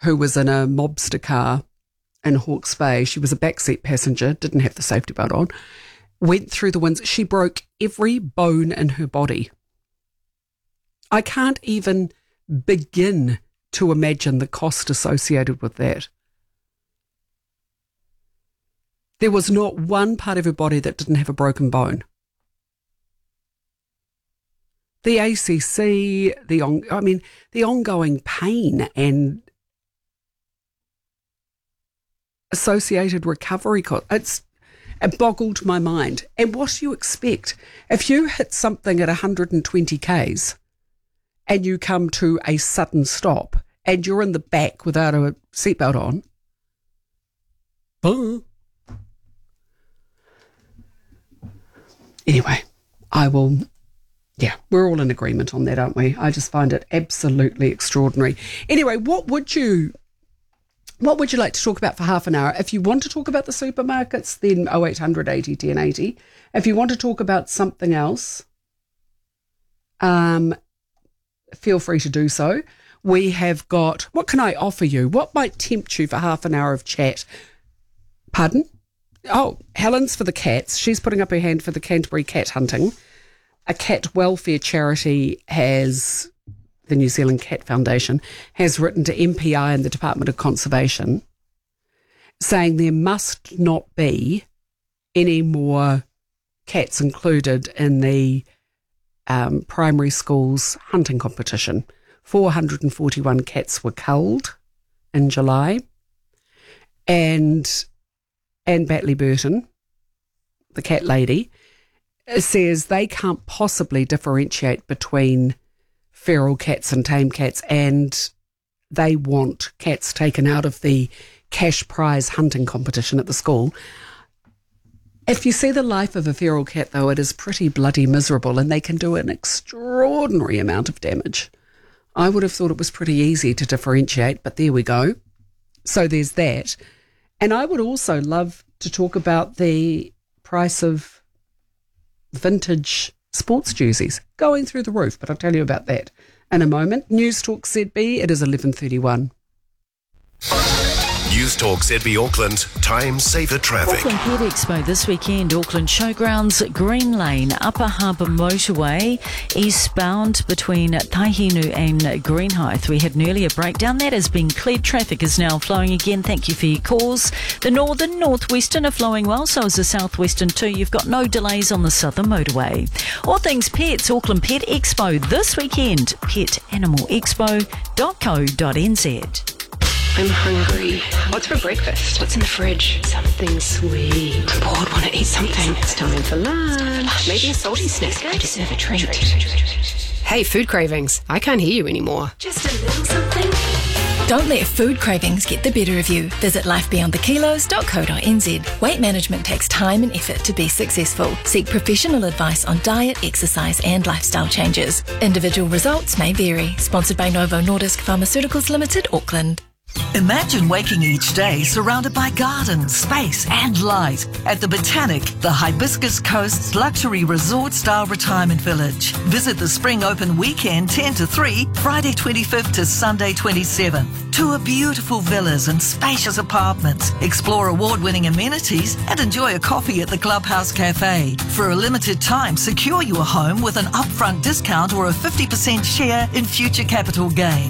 who was in a mobster car in Hawke's Bay. She was a backseat passenger, didn't have the safety belt on, went through the winds. She broke every bone in her body. I can't even begin to imagine the cost associated with that. There was not one part of her body that didn't have a broken bone. The ACC, the ongoing pain and associated recovery costs, it boggled my mind. And what do you expect? If you hit something at 120 Ks and you come to a sudden stop and you're in the back without a seatbelt on, anyway, we're all in agreement on that, aren't we? I just find it absolutely extraordinary. Anyway, what would you like to talk about for half an hour? If you want to talk about the supermarkets, then 0800 80 10 80. If you want to talk about something else, feel free to do so. We have got, what can I offer you? What might tempt you for half an hour of chat? Pardon? Oh, Helen's for the cats. She's putting up her hand for the Canterbury cat hunting. A cat welfare charity the New Zealand Cat Foundation, has written to MPI and the Department of Conservation saying there must not be any more cats included in the primary schools hunting competition. 441 cats were culled in July. And Anne Batley Burton, the cat lady, says they can't possibly differentiate between feral cats and tame cats, and they want cats taken out of the cash prize hunting competition at the school. If you see the life of a feral cat, though, it is pretty bloody miserable, and they can do an extraordinary amount of damage. I would have thought it was pretty easy to differentiate, but there we go. So there's that. And I would also love to talk about the price of vintage sports jerseys going through the roof, but I'll tell you about that in a moment. News Talk ZB, it is 11:31. News Talk ZB Auckland, time saver traffic. Auckland Pet Expo this weekend, Auckland Showgrounds, Green Lane, Upper Harbour Motorway, eastbound between Taihinu and Greenhithe. We had an earlier breakdown. That has been cleared. Traffic is now flowing again. Thank you for your calls. The northern, northwestern are flowing well, so is the southwestern too. You've got no delays on the southern motorway. All things pets, Auckland Pet Expo this weekend. PetAnimalExpo.co.nz. I'm hungry. What's for breakfast? What's in the fridge? Something sweet. I'm bored, want to eat something. It's time for lunch. Maybe a salty snack. I deserve a treat. Hey, food cravings. I can't hear you anymore. Just a little something. Don't let food cravings get the better of you. Visit lifebeyondthekilos.co.nz. Weight management takes time and effort to be successful. Seek professional advice on diet, exercise and lifestyle changes. Individual results may vary. Sponsored by Novo Nordisk Pharmaceuticals Limited, Auckland. Imagine waking each day surrounded by gardens, space and light at the Botanic, the Hibiscus Coast's luxury resort-style retirement village. Visit the Spring Open Weekend 10 to 3, Friday 25th to Sunday 27th. Tour beautiful villas and spacious apartments, explore award-winning amenities and enjoy a coffee at the Clubhouse Cafe. For a limited time, secure your home with an upfront discount or a 50% share in future capital gain.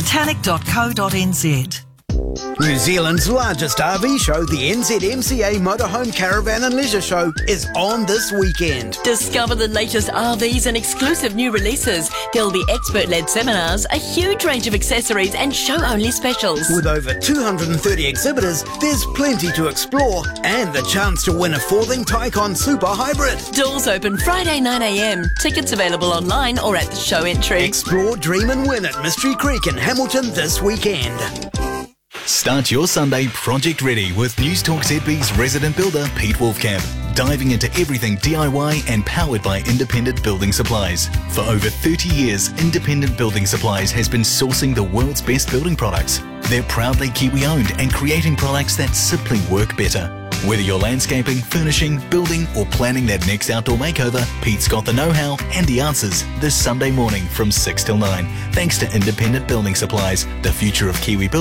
thebotanic.co.nz. New Zealand's largest RV show, the NZMCA Motorhome Caravan and Leisure Show, is on this weekend. Discover the latest RVs and exclusive new releases. There'll be expert-led seminars, a huge range of accessories and show-only specials. With over 230 exhibitors, there's plenty to explore and the chance to win a Forthing Tycon Super Hybrid. Doors open Friday 9 a.m. Tickets available online or at the show entry. Explore, dream and win at Mystery Creek in Hamilton this weekend. Start your Sunday project ready with News Talk ZB's resident builder Pete Wolfcamp, diving into everything DIY and powered by Independent Building Supplies. For over 30 years, Independent Building Supplies has been sourcing the world's best building products. They're proudly Kiwi-owned and creating products that simply work better. Whether you're landscaping, furnishing, building or planning that next outdoor makeover, Pete's got the know-how and the answers this Sunday morning from 6 till 9. Thanks to Independent Building Supplies, the future of Kiwi building.